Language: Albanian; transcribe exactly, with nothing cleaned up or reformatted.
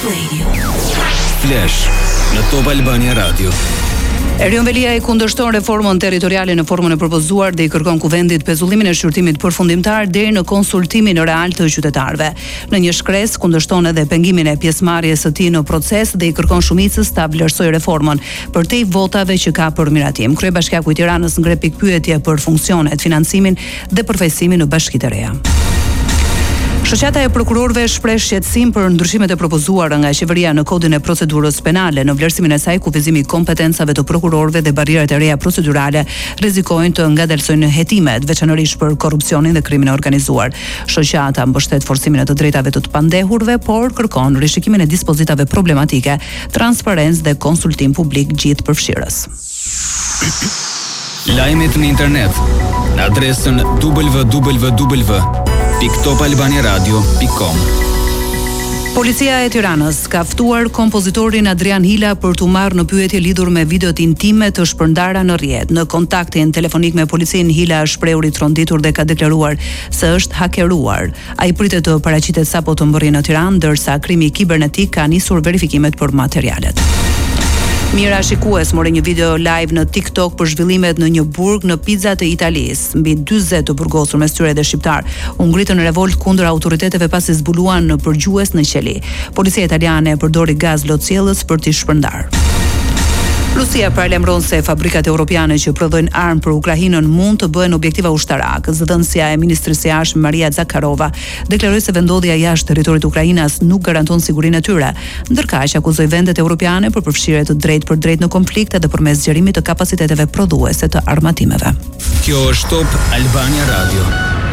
Flash në Top Albania Radio. Erion Velia e kundërshton reformën territoriale në formën e propozuar dhe i kërkon kuvendit pezullimin e shqyrtimit përfundimtar deri në konsultimin real të qytetarëve. Në një shkresë kundërshton edhe pengimin e pjesëmarrjes së tij në proces dhe i kërkon shumicës ta vlerësojë reformën për te votave që ka për miratim. Kryebashkiaku i Tiranës ngre pikpyetje për funksionet, financimin dhe përfaqësimin në bashkitë e reja. Shoqata e prokurorëve shpreh shqetësim për ndryshimet e propozuara nga qeveria në kodin e procedurës penale. Në vlerësimin e saj, kufizimi i kompetencave të prokurorëve dhe barrierat e reja procedurale rrezikojnë të ngadalsojnë hetimet, veçanërisht për korrupsionin dhe krimin e organizuar. Shoqata mbështet forcimin e të drejtave të të pandehurve, por kërkon rishikimin e dispozitave problematike, transparencë dhe konsultim publik gjithë përfshirës. Lajmet në internet në adresën w w w pikë top albania radio pikë com. Policia e Tiranës ka ftuar kompozitorin Adrian Hila për t'u marrë në pyetje lidhur me videot intime të shpërndara në rrjet. Në kontaktin telefonik me policinë, Hila është shprehur i tronditur dhe ka deklaruar se është hakeruar. Ai pritet të paraqitet sapo të mbërrijë në Tiranë, ndërsa krimi kibernetik ka nisur verifikimet për materialet. Mira Shikues mori një video live në TikTok për zhvillimet në një burg në Pizza të Italisë. Mbi dyzet të burgosur mes tyre dhe shqiptar u ngritën në revolt kundër autoriteteve pasi zbuluan në përgjues në qeli. Policia italiane përdori gaz lotësiellës për t'i shpërndarë. Rusia paralajmëron se fabrikat europiane që prodhojnë armë për Ukrainën mund të bëhen objektiva ushtarak. Zëdhënësia e ministrisë së jashtme Maria Zakharova deklaroi se vendodhja jashtë territorit të Ukrainës nuk garanton sigurinë e tyre, ndërkaq akuzoi vendet europiane për përfshirje të drejtë për drejtë në konflikt edhe përmes zgjerimit të kapaciteteve prodhuese të armatimeve. Kjo është Top Albania Radio.